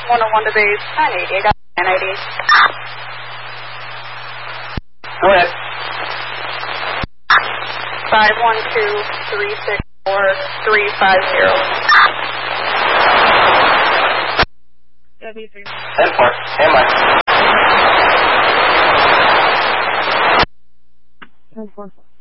101 to base 980. I got 980. Go ahead. 512-364-350. W3. 10-4. Stand by. 10-4.